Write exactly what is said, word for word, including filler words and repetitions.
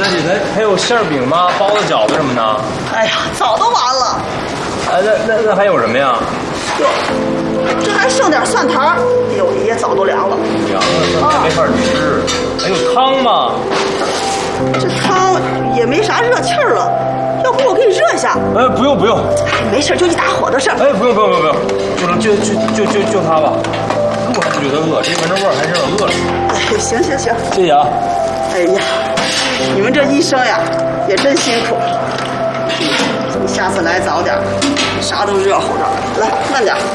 大姐，咱还有馅饼吗？包子、饺子什么的？ 哎呀，早都完了。 哎，那那那还有什么呀？ 哟，这还剩点蒜苔儿，哟，也早都凉了。 凉了，那没法吃。还有汤吗？ 这汤也没啥热气儿了，要不我给你热一下？ 哎，不用不用。 哎，没事，就一打火的事儿。 哎，不用不用不用不用，就就就就就就它吧。我还不觉得饿，这闻着味儿还是有点饿了。 哎，行行行， 谢谢啊。 哎呀，你们这医生呀，也真辛苦。你下次来早点，啥都热乎着。来，慢点。